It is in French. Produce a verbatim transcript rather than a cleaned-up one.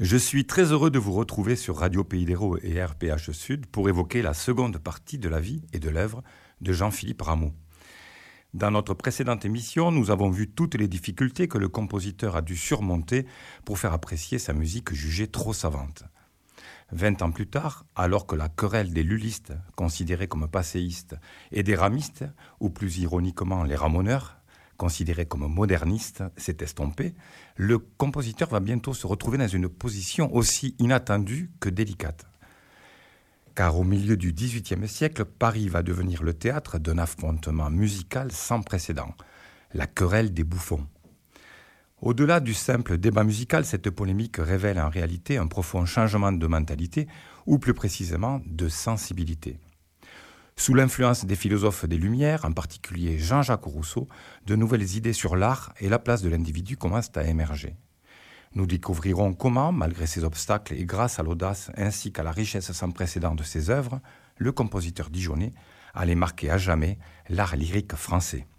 Je suis très heureux de vous retrouver sur Radio Pays d'Hérault et R P H Sud pour évoquer la seconde partie de la vie et de l'œuvre de Jean-Philippe Rameau. Dans notre précédente émission, nous avons vu toutes les difficultés que le compositeur a dû surmonter pour faire apprécier sa musique jugée trop savante. Vingt ans plus tard, alors que la querelle des lullistes, considérés comme passéistes, et des ramistes, ou plus ironiquement les ramoneurs, considérés comme modernistes, s'est estompée, le compositeur va bientôt se retrouver dans une position aussi inattendue que délicate. Car au milieu du dix-huitième siècle, Paris va devenir le théâtre d'un affrontement musical sans précédent, la querelle des bouffons. Au-delà du simple débat musical, cette polémique révèle en réalité un profond changement de mentalité, ou plus précisément de sensibilité. Sous l'influence des philosophes des Lumières, en particulier Jean-Jacques Rousseau, de nouvelles idées sur l'art et la place de l'individu commencent à émerger. Nous découvrirons comment, malgré ces obstacles et grâce à l'audace ainsi qu'à la richesse sans précédent de ses œuvres, le compositeur dijonnais allait marquer à jamais l'art lyrique français.